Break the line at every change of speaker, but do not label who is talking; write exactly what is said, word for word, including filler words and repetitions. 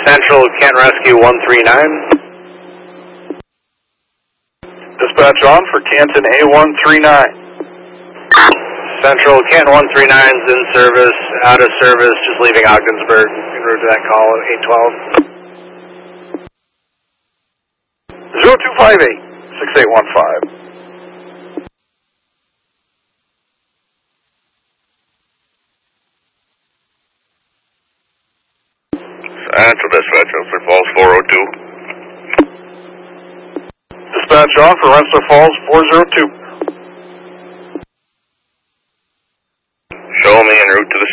Central, Kent Rescue one three nine.
Dispatch on for Canton A one three nine.
Central, Canton one three nine is in service, out of service, just leaving Ogdensburg, en route to that call at eight twelve.
zero two five eight, six eight one five.
Central Dispatch, Rensselaer Falls four oh two.
Dispatch on for Rensselaer Falls four oh two.
Show me en route to the